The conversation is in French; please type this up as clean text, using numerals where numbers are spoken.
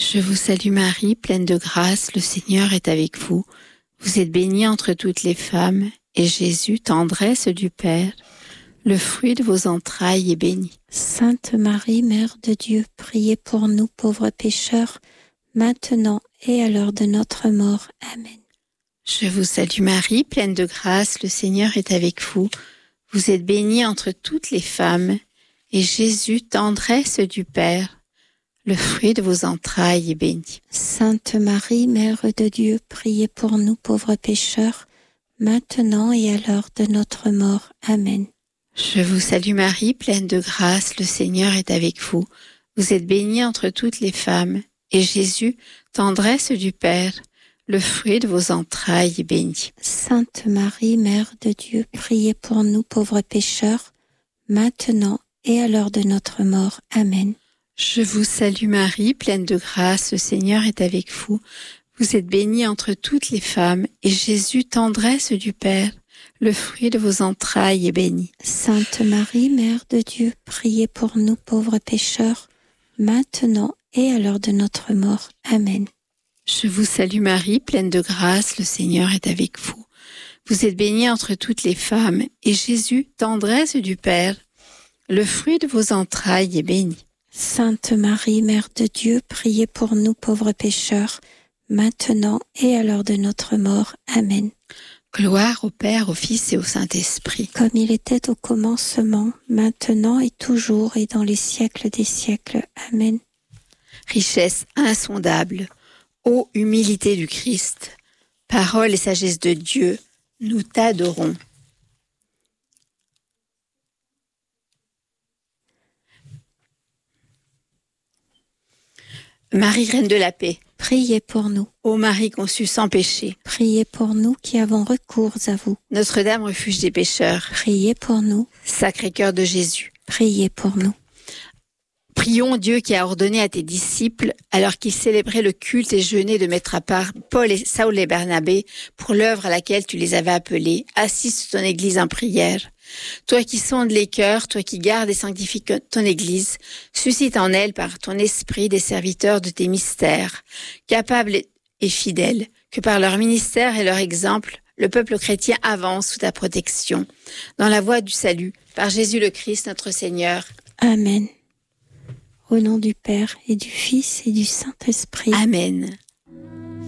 Je vous salue Marie, pleine de grâce, le Seigneur est avec vous. Vous êtes bénie entre toutes les femmes, et Jésus, tendresse du Père, le fruit de vos entrailles est béni. Sainte Marie, Mère de Dieu, priez pour nous pauvres pécheurs, maintenant et à l'heure de notre mort. Amen. Je vous salue Marie, pleine de grâce, le Seigneur est avec vous. Vous êtes bénie entre toutes les femmes, et Jésus, tendresse du Père, le fruit de vos entrailles est béni. Sainte Marie, Mère de Dieu, priez pour nous pauvres pécheurs, maintenant et à l'heure de notre mort. Amen. Je vous salue Marie, pleine de grâce, le Seigneur est avec vous. Vous êtes bénie entre toutes les femmes, et Jésus, tendresse du Père, le fruit de vos entrailles est béni. Sainte Marie, Mère de Dieu, priez pour nous pauvres pécheurs, maintenant et à l'heure de notre mort. Amen. Je vous salue Marie, pleine de grâce, le Seigneur est avec vous. Vous êtes bénie entre toutes les femmes, et Jésus, tendresse du Père, le fruit de vos entrailles est béni. Sainte Marie, Mère de Dieu, priez pour nous pauvres pécheurs, maintenant et à l'heure de notre mort. Amen. Je vous salue Marie, pleine de grâce, le Seigneur est avec vous. Vous êtes bénie entre toutes les femmes, et Jésus, tendresse du Père, le fruit de vos entrailles est béni. Sainte Marie, Mère de Dieu, priez pour nous pauvres pécheurs, maintenant et à l'heure de notre mort. Amen. Gloire au Père, au Fils et au Saint-Esprit. Comme il était au commencement, maintenant et toujours et dans les siècles des siècles. Amen. Richesse insondable, ô humilité du Christ, parole et sagesse de Dieu, nous t'adorons. Marie, Reine de la paix, priez pour nous. ô Marie conçue sans péché, Priez pour nous qui avons recours à vous. Notre-Dame, refuge des pécheurs, Priez pour nous. Sacré-Cœur de Jésus, Priez pour nous. prions Dieu qui a ordonné à tes disciples, alors qu'ils célébraient le culte et jeûnaient, de mettre à part Paul et Saül et Barnabé pour l'œuvre à laquelle tu les avais appelés. Assiste ton Église en prière. Toi qui sondes les cœurs, toi qui gardes et sanctifies ton Église, suscite en elle par ton esprit des serviteurs de tes mystères, capables et fidèles, que par leur ministère et leur exemple, le peuple chrétien avance sous ta protection, dans la voie du salut, par Jésus le Christ notre Seigneur. Amen. Au nom du Père et du Fils et du Saint-Esprit. Amen.